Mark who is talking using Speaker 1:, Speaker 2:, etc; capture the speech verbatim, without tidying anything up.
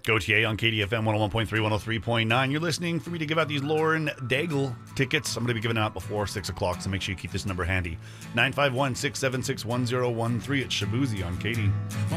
Speaker 1: Gautier on K D F M one oh one point three, one oh three point nine. You're listening for me to give out these Lauren Daigle tickets. I'm going to be giving out before six o'clock, so make sure you keep this number handy. nine five one, six seven six, one oh one three. It's Shabuzi on Katie.